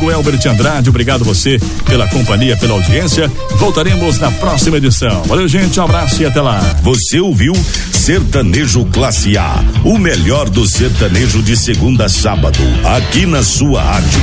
sou Elbert Andrade, obrigado você pela companhia, pela audiência. Voltaremos na próxima edição. Valeu, gente, um abraço e até lá. Você ouviu Sertanejo Classe A, o melhor do sertanejo de segunda a sábado, aqui na sua rádio.